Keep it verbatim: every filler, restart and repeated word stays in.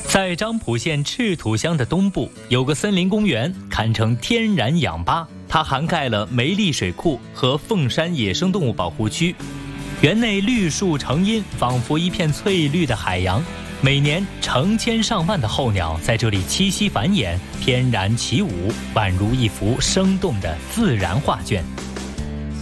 在漳浦县赤土乡的东部，有个森林公园，堪称天然氧吧。它涵盖了梅里水库和凤山野生动物保护区，园内绿树成荫，仿佛一片翠绿的海洋。每年成千上万的候鸟在这里栖息繁衍，翩然起舞，宛如一幅生动的自然画卷。